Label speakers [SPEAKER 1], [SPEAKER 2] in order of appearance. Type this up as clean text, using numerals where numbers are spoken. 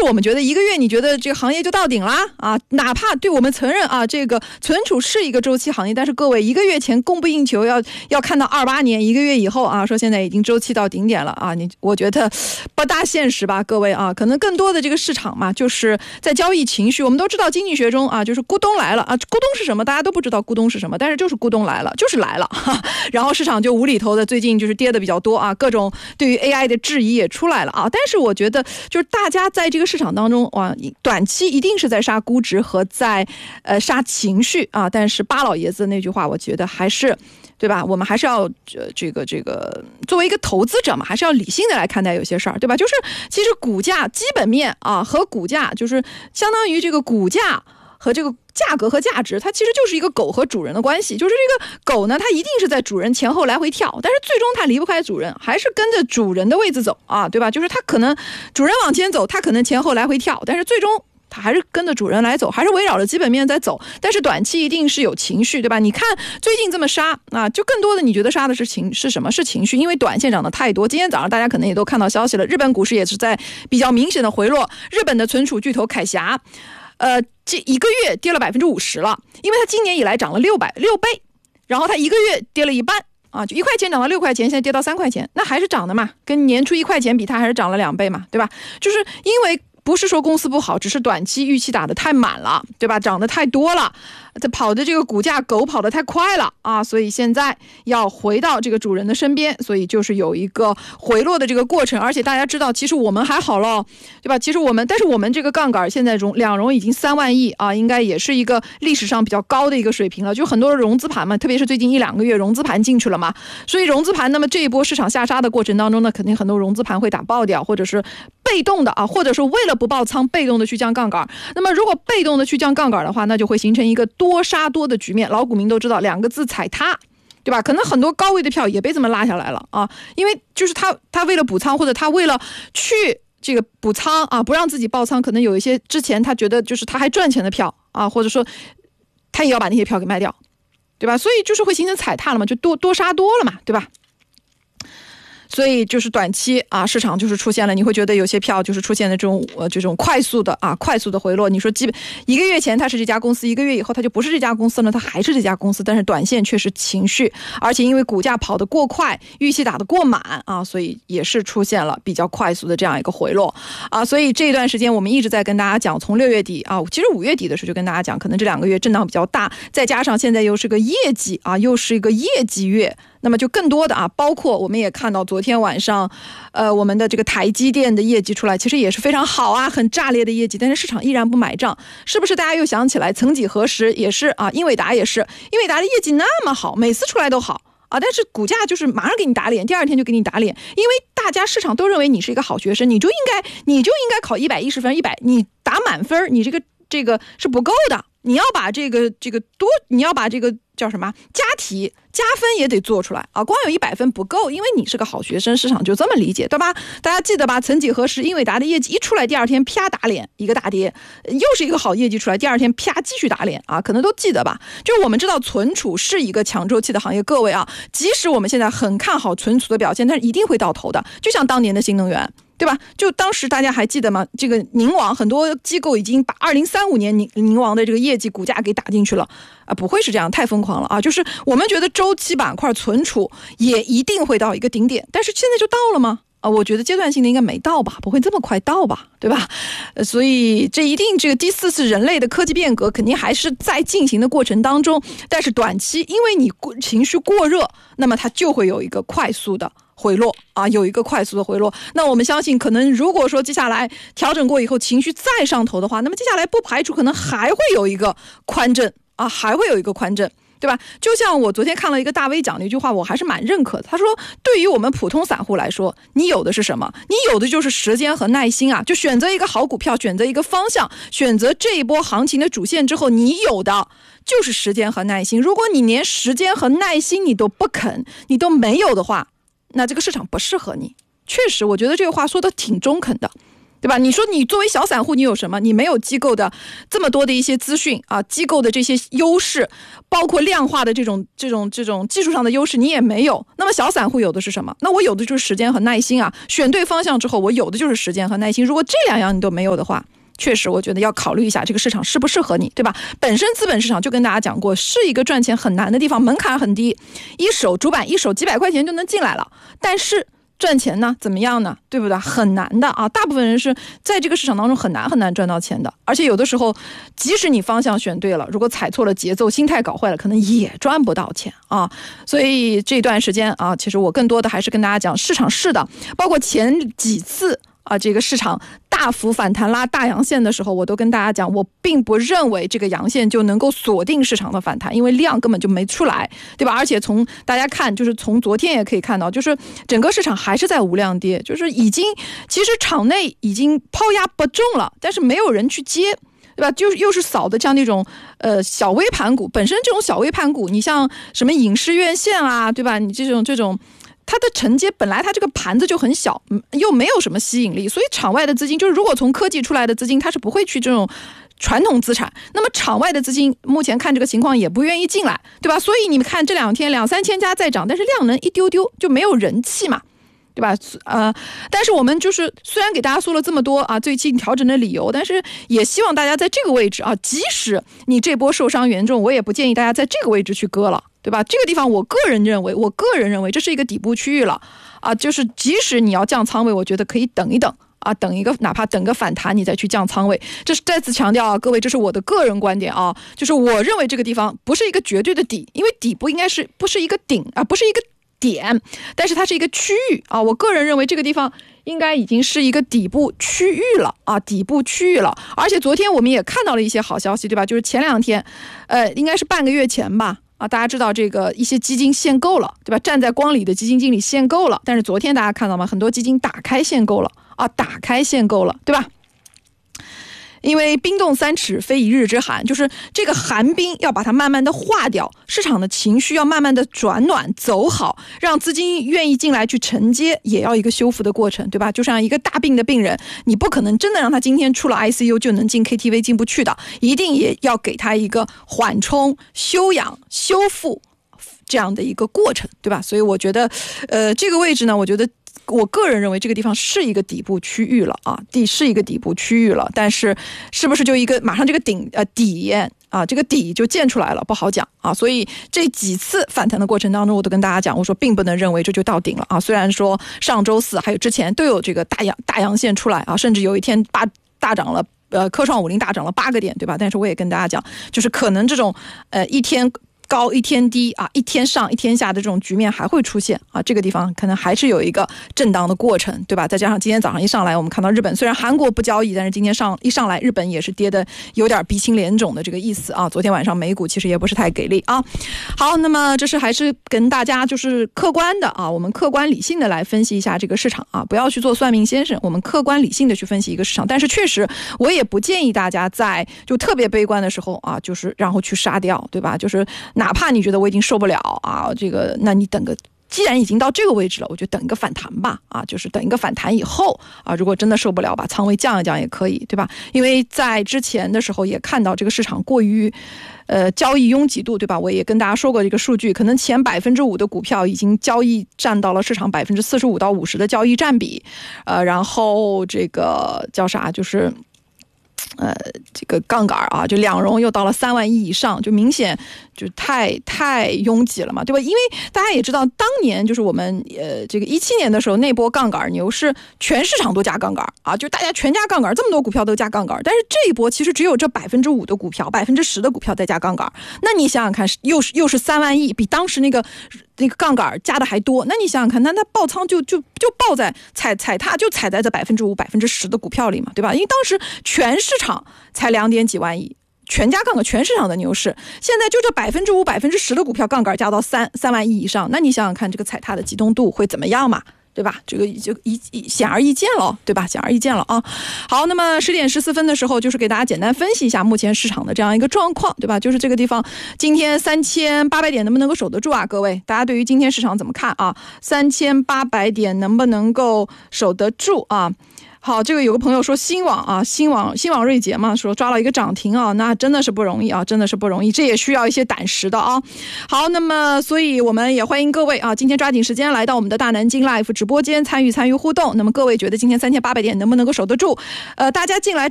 [SPEAKER 1] 我们觉得1个月你觉得这个行业就到顶了啊，哪怕对我们承认啊，这个存储是一个周期行业，但是各位1个月前供不应求，要看到28年1个月以后啊，说现在已经周期到顶点了啊，我觉得不大现实吧，各位啊，可能更多的这个市场嘛，就是在交易情绪。我们都知道经济学中啊，就是咕咚来了啊，咕咚是什么？大家都不知道咕咚是什么，但是就是咕咚来了，就是来了然后市场就无厘头的最近就是跌的比较多啊，各种对于 AI 的质疑也出来了啊。但是我觉得就是大家在这个市场当中啊，短期一定是在杀估值和在杀情绪啊。但是巴老爷子那句话，我觉得还是对吧？我们还是要这个作为一个投资者嘛，还是要理性的来看待有些事儿，对吧？就是其实股价基本面啊和股价就是相当于这个股价和这个价格和价值，它其实就是一个狗和主人的关系。就是这个狗呢，它一定是在主人前后来回跳，但是最终它离不开主人，还是跟着主人的位置走啊，对吧？就是它可能主人往前走，它可能前后来回跳，但是最终它还是跟着主人来走，还是围绕着基本面在走。但是短期一定是有情绪，对吧？你看最近这么杀啊，就更多的你觉得杀的是什么？是情绪，因为短线涨得太多。今天早上大家可能也都看到消息了，日本股市也是在比较明显的回落。日本的存储巨头凯霞这1个月跌了50%了，因为它今年以来涨了6倍，然后它1个月跌了一半啊，就1块钱涨到6块钱，现在跌到3块钱，那还是涨的嘛，跟年初1块钱比，它还是涨了2倍嘛，对吧？就是因为不是说公司不好，只是短期预期打得太满了，对吧？涨得太多了，它跑的这个股价狗跑得太快了啊，所以现在要回到这个主人的身边，所以就是有一个回落的这个过程。而且大家知道，其实我们还好了，对吧？其实但是我们这个杠杆现在两融已经3万亿啊，应该也是一个历史上比较高的一个水平了。就很多的融资盘嘛，特别是最近1-2个月融资盘进去了嘛，所以融资盘，那么这一波市场下杀的过程当中呢，肯定很多融资盘会打爆掉，或者是被动的啊，或者是为了不爆仓被动的去降杠杆。那么如果被动的去降杠杆的话，那就会形成一个多杀多的局面。老股民都知道2个字踩踏，对吧？可能很多高位的票也被这么拉下来了啊，因为就是他为了补仓，或者他为了去这个补仓啊，不让自己爆仓，可能有一些之前他觉得就是他还赚钱的票啊，或者说他也要把那些票给卖掉，对吧？所以就是会形成踩踏了嘛，就多杀多了嘛，对吧？所以就是短期啊，市场就是出现了，你会觉得有些票就是出现了这种快速的回落。你说基本1个月前它是这家公司，1个月以后它就不是这家公司了，它还是这家公司，但是短线却是情绪，而且因为股价跑得过快，预期打得过满啊，所以也是出现了比较快速的这样一个回落啊。所以这一段时间我们一直在跟大家讲，从6月底啊，其实5月底的时候就跟大家讲，可能这2个月震荡比较大，再加上现在又是个业绩啊，又是一个业绩月。那么就更多的啊，包括我们也看到昨天晚上，我们的这个台积电的业绩出来，其实也是非常好啊，很炸裂的业绩，但是市场依然不买账，是不是？大家又想起来，曾几何时也是啊，英伟达也是，英伟达的业绩那么好，每次出来都好啊，但是股价就是马上给你打脸，第2天就给你打脸，因为大家市场都认为你是一个好学生，你就应该考110分，100你打满分，你这个是不够的。你要把你要把这个叫什么加分也得做出来啊！光有100分不够，因为你是个好学生，市场就这么理解，对吧？大家记得吧？曾几何时，英伟达的业绩一出来，第2天啪打脸，一个大跌，又是一个好业绩出来，第2天啪继续打脸啊！可能都记得吧？就是我们知道存储是一个强周期的行业，各位啊，即使我们现在很看好存储的表现，但是一定会到头的，就像当年的新能源。对吧？就当时大家还记得吗？这个宁王很多机构已经把2035年宁王的这个业绩股价给打进去了啊！不会是这样，太疯狂了啊！就是我们觉得周期板块存储也一定会到一个顶点，但是现在就到了吗？啊，我觉得阶段性的应该没到吧，不会这么快到吧，对吧？所以这一定这个第4次人类的科技变革肯定还是在进行的过程当中，但是短期因为你情绪过热，那么它就会有一个快速的回落啊，有一个快速的回落。那我们相信，可能如果说接下来调整过以后情绪再上头的话，那么接下来不排除可能还会有一个宽震啊，还会有一个宽震。对吧？就像我昨天看了一个大 V 讲的一句话，我还是蛮认可的。他说，对于我们普通散户来说，你有的是什么？你有的就是时间和耐心啊！就选择一个好股票，选择一个方向，选择这一波行情的主线之后，你有的就是时间和耐心。如果你连时间和耐心你都不肯，你都没有的话，那这个市场不适合你。确实，我觉得这个话说的挺中肯的。 对吧？你说你作为小散户，你有什么？你没有机构的这么多的一些资讯啊，机构的这些优势，包括量化的这种技术上的优势，你也没有。那么小散户有的是什么？那我有的就是时间和耐心啊。选对方向之后，我有的就是时间和耐心。如果这两样你都没有的话，确实我觉得要考虑一下这个市场适不适合你，对吧？本身资本市场就跟大家讲过，是一个赚钱很难的地方，门槛很低，一手主板一手几百块钱就能进来了，但是赚钱呢怎么样呢？对不对？很难的啊！大部分人是在这个市场当中很难赚到钱的，而且有的时候即使你方向选对了，如果踩错了节奏，心态搞坏了，可能也赚不到钱啊！所以这段时间啊，其实我更多的还是跟大家讲市场是的，包括前几次啊，这个市场大幅反弹拉大阳线的时候，我都跟大家讲，我并不认为这个阳线就能够锁定市场的反弹，因为量根本就没出来，对吧？而且从大家看，就是从昨天也可以看到，就是整个市场还是在无量跌，就是其实场内已经抛压不重了，但是没有人去接，对吧？就是又是扫的像那种小微盘股，本身这种小微盘股，你像什么影视院线啊，对吧？你这种它的承接本来它这个盘子就很小，又没有什么吸引力，所以场外的资金就是如果从科技出来的资金，它是不会去这种传统资产，那么场外的资金目前看这个情况也不愿意进来，对吧？所以你们看这两天2-3千家在涨，但是量能一丢丢，就没有人气嘛，对吧？但是我们就是虽然给大家说了这么多啊，最近调整的理由，但是也希望大家在这个位置啊，即使你这波受伤严重，我也不建议大家在这个位置去割了，对吧？这个地方我个人认为这是一个底部区域了啊，就是即使你要降仓位，我觉得可以等一等啊，哪怕等个反弹你再去降仓位。这是再次强调啊，各位，这是我的个人观点啊，就是我认为这个地方不是一个绝对的底，因为底部应该是不是一个顶啊，不是一个点，但是它是一个区域啊。我个人认为这个地方应该已经是一个底部区域了啊，底部区域了。而且昨天我们也看到了一些好消息，对吧？就是前2天，应该是半个月前吧。啊，大家知道这个一些基金限购了，对吧？站在光里的基金经理限购了，但是昨天大家看到吗？很多基金打开限购了啊，对吧？因为冰冻3尺非一日之寒，就是这个寒冰要把它慢慢的化掉，市场的情绪要慢慢的转暖走好，让资金愿意进来去承接，也要一个修复的过程，对吧？就像一个大病的病人，你不可能真的让他今天出了 ICU 就能进 KTV 进不去的，一定也要给他一个缓冲、休养、修复这样的一个过程，对吧？所以我觉得这个位置呢，我个人认为这个地方是一个底部区域了啊，是一个底部区域了，但是是不是就马上这个底啊，这个底就建出来了，不好讲啊。所以这几次反弹的过程当中，我都跟大家讲，我说并不能认为这就到顶了啊。虽然说上周4还有之前都有这个大阳线出来啊，甚至有一天大涨了，科创50大涨了8个点，对吧？但是我也跟大家讲，就是可能这种一天高一天低啊，一天上一天下的这种局面还会出现啊，这个地方可能还是有一个震荡的过程，对吧？再加上今天早上一上来，我们看到日本虽然韩国不交易，但是今天一上来日本也是跌的有点鼻青脸肿的这个意思啊。昨天晚上美股其实也不是太给力啊。好，那么这是还是跟大家就是客观的啊，我们客观理性的来分析一下这个市场啊，不要去做算命先生，我们客观理性的去分析一个市场。但是确实我也不建议大家在就特别悲观的时候啊，就是然后去杀掉，对吧？就是哪怕你觉得我已经受不了啊，那你既然已经到这个位置了，我就等一个反弹吧啊，就是等一个反弹以后啊，如果真的受不了，把仓位降一降也可以，对吧？因为在之前的时候也看到这个市场过于交易拥挤度，对吧？我也跟大家说过这个数据，可能前5%的股票已经交易占到了市场45%到50%的交易占比，然后这个叫啥，就是这个杠杆啊，就两融又到了3万亿以上，就明显就太拥挤了嘛，对吧？因为大家也知道，当年就是我们这个17年的时候那波杠杆牛市，全市场都加杠杆啊，就大家全加杠杆，这么多股票都加杠杆，但是这一波其实只有这5%的股票，10%的股票在加杠杆，那你想想看，又是3万亿，比当时那个杠杆加的还多，那你想想看，那爆仓就爆在踩踏就踩在这5%、10%的股票里嘛，对吧？因为当时全市场才2点几万亿，全加杠杆，全市场的牛市，现在就这5%、10%的股票杠杆加到3万亿以上，那你想想看，这个踩踏的机动度会怎么样嘛？对吧？这个就显而易见了，对吧？显而易见了啊。好，那么10点14分的时候，就是给大家简单分析一下目前市场的这样一个状况，对吧？就是这个地方，今天3800点能不能够守得住啊？各位，大家对于今天市场怎么看啊？3800点能不能够守得住啊？ 好，这个有个朋友说新网瑞杰嘛，说抓了一个涨停啊，那真的是不容易啊，真的是不容易，这也需要一些胆识的啊。好，那么所以我们也欢迎各位啊，今天抓紧时间来到我们的大南京 Live 直播间参与互动。那么各位觉得今天3800点能不能够守得住？大家进来